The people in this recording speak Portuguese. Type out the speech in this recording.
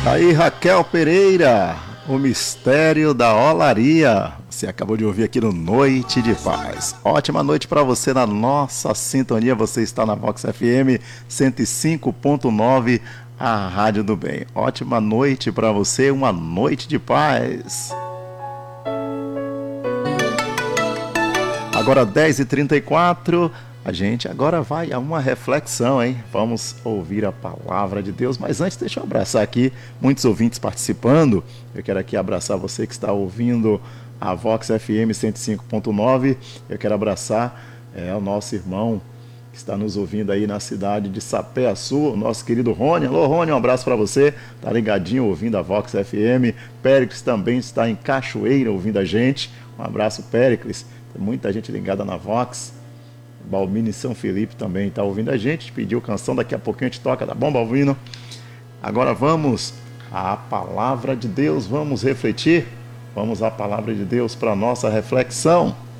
Aí, Raquel Pereira, o mistério da olaria. Você acabou de ouvir aqui no Noite de Paz. Ótima noite para você na nossa sintonia. Você está na Vox FM 105.9, a Rádio do Bem. Ótima noite para você, uma noite de paz. Agora 10h34. A gente agora vai a uma reflexão, hein? Vamos ouvir a palavra de Deus, mas antes deixa eu abraçar aqui muitos ouvintes participando. Eu quero aqui abraçar você que está ouvindo a Vox FM 105.9. Eu quero abraçar o nosso irmão que está nos ouvindo aí na cidade de Sapé-Açu, o nosso querido Rony. Alô, Rony, um abraço para você. Tá ligadinho ouvindo a Vox FM. Péricles também está em Cachoeira ouvindo a gente. Um abraço, Péricles. Tem muita gente ligada na Vox. Balbino em São Felipe também está ouvindo a gente, pediu canção, daqui a pouquinho a gente toca, tá bom, Balbino? Agora vamos à palavra de Deus, vamos refletir, vamos à palavra de Deus para a nossa reflexão.